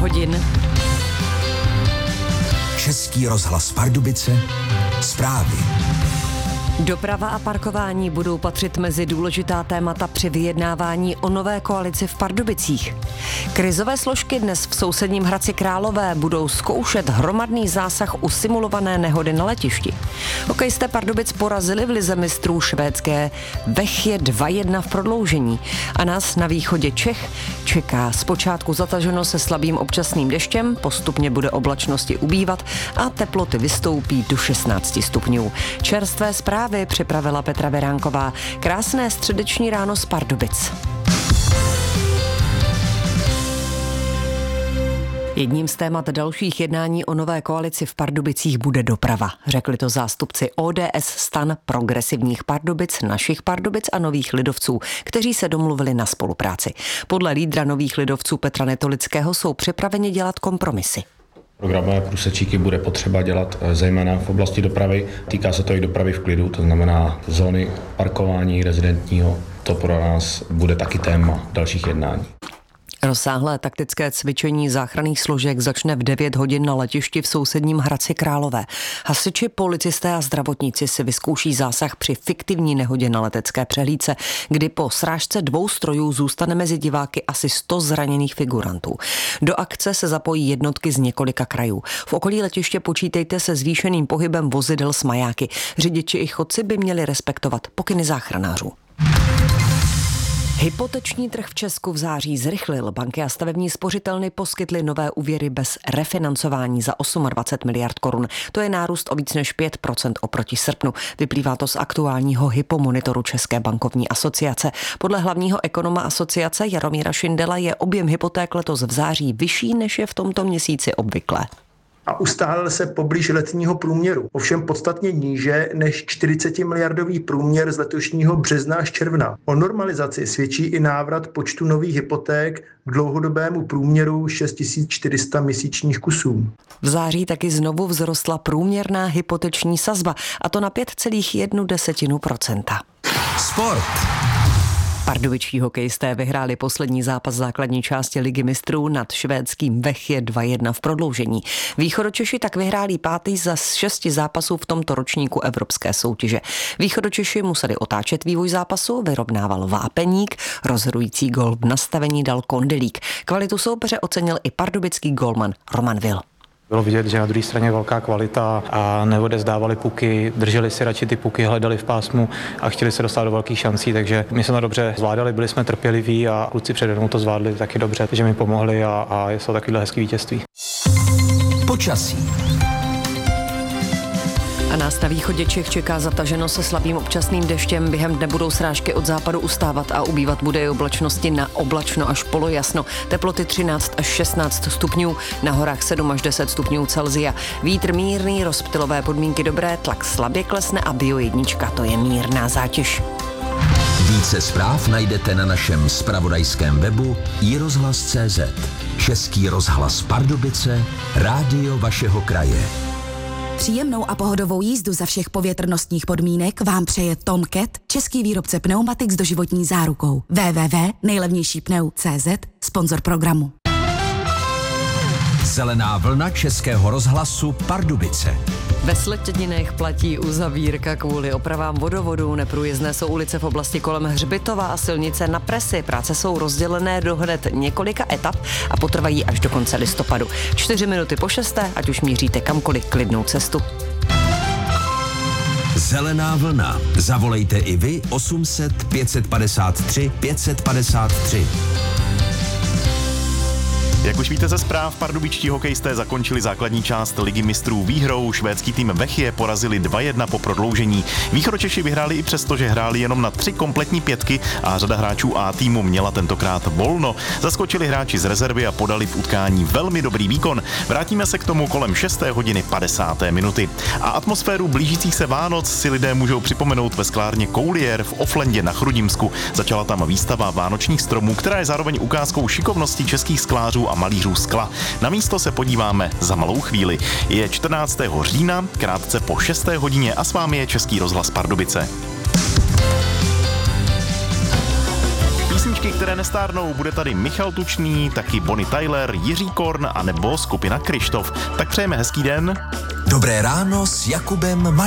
hodin. Český rozhlas Pardubice, zprávy. Doprava a parkování budou patřit mezi důležitá témata při vyjednávání o nové koalici v Pardubicích. Krizové složky dnes v sousedním Hradci Králové budou zkoušet hromadný zásah u simulované nehody na letišti. Hokejisté Pardubic porazili v lize mistrů švédské Vechje 2-1 v prodloužení a nás na východě Čech čeká zpočátku zataženo se slabým občasným deštěm, postupně bude oblačnosti ubývat a teploty vystoupí do 16 stupňů. Čerstvé zprávy připravila Petra Beránková. Krásné středeční ráno z Pardubic. Jedním z témat dalších jednání o nové koalici v Pardubicích bude doprava. Řekli to zástupci ODS, STAN, Progresivních Pardubic, Našich Pardubic a Nových lidovců, kteří se domluvili na spolupráci. Podle lídra Nových lidovců Petra Netolického jsou připraveni dělat kompromisy. Programové průsečíky bude potřeba dělat zejména v oblasti dopravy. Týká se to i dopravy v klidu, to znamená zóny parkování rezidentního. To pro nás bude taky téma dalších jednání. Rozsáhlé taktické cvičení záchranných složek začne v 9 hodin na letišti v sousedním Hradci Králové. Hasiči, policisté a zdravotníci si vyzkouší zásah při fiktivní nehodě na letecké přehlídce, kdy po srážce 2 strojů zůstane mezi diváky asi 100 zraněných figurantů. Do akce se zapojí jednotky z několika krajů. V okolí letiště počítejte se zvýšeným pohybem vozidel s majáky. Řidiči i chodci by měli respektovat pokyny záchranářů. Hypoteční trh v Česku v září zrychlil. Banky a stavební spořitelny poskytly nové úvěry bez refinancování za 28 miliard korun. To je nárůst o víc než 5% oproti srpnu. Vyplývá to z aktuálního hypomonitoru České bankovní asociace. Podle hlavního ekonoma asociace Jaromíra Šindela je objem hypoték letos v září vyšší, než je v tomto měsíci obvyklé. A ustálil se poblíž letního průměru, ovšem podstatně níže než 40 miliardový průměr z letošního března až června. O normalizaci svědčí i návrat počtu nových hypoték k dlouhodobému průměru 6400 měsíčních kusů. V září taky znovu vzrostla průměrná hypoteční sazba, a to na 5,1%. Sport. Pardubičtí hokejisté vyhráli poslední zápas základní části Ligy mistrů nad švédským Vechje 2-1 v prodloužení. Východočeši tak vyhráli 5. za 6 zápasů v tomto ročníku evropské soutěže. Východočeši museli otáčet vývoj zápasu, vyrovnával Vápeník, rozhodující gól v nastavení dal Kondelík. Kvalitu soupeře ocenil i pardubický gólman Roman Vil. Bylo vidět, že na druhé straně velká kvalita a neodezdávali puky, drželi si radši ty puky, hledali v pásmu a chtěli se dostat do velkých šancí, takže my jsme to dobře zvládali, byli jsme trpěliví a kluci přede mnou to zvládli taky dobře, že mi pomohli a je to takovýhle hezký vítězství. Počasí. A nás na východě Čech čeká zataženo se slabým občasným deštěm. Během dne budou srážky od západu ustávat a ubývat bude i oblačnosti na oblačno až polojasno. Teploty 13 až 16 stupňů, na horách 7 až 10 stupňů Celsia. Vítr mírný, rozptylové podmínky dobré, tlak slabě klesne a Bio1, to je mírná zátěž. Více zpráv najdete na našem zpravodajském webu iRozhlas.cz. Český rozhlas Pardubice, rádio vašeho kraje. Příjemnou a pohodovou jízdu za všech povětrnostních podmínek vám přeje Tom Cat, český výrobce pneumatik s doživotní zárukou. www.nejlevnějšípneu.cz, sponzor programu. Zelená vlna Českého rozhlasu Pardubice. Ve Sletěninech platí uzavírka kvůli opravám vodovodů. Neprůjezdné jsou ulice v oblasti kolem Hřbitova a silnice na Presi. Práce jsou rozdělené do hned několika etap a potrvají až do konce listopadu. 4 minuty po 6, ať už míříte kamkoliv, klidnou cestu. Zelená vlna. Zavolejte i vy 800 553 553. Jak už víte ze zpráv, pardubičtí hokejisté zakončili základní část Ligy mistrů výhrou. Švédský tým Vechje porazili 2-1 po prodloužení. Východočeši vyhráli i přesto, že hráli jenom na 3 kompletní pětky a řada hráčů A týmu měla tentokrát volno. Zaskočili hráči z rezervy a podali v utkání velmi dobrý výkon. Vrátíme se k tomu kolem 6:50 minuty. A atmosféru blížících se Vánoc si lidé můžou připomenout ve sklárně Koulier v Oflendě na Chrudimsku. Začala tam výstava vánočních stromů, která je zároveň ukázkou šikovnosti českých sklářů a malířů skla. Na místo se podíváme za malou chvíli. Je 14. října, krátce po 6. hodině a s vámi je Český rozhlas Pardubice. Písničky, které nestárnou, bude tady Michal Tučný, taky Bonnie Tyler, Jiří Korn a nebo skupina Kryštof. Tak přejeme hezký den. Dobré ráno s Jakubem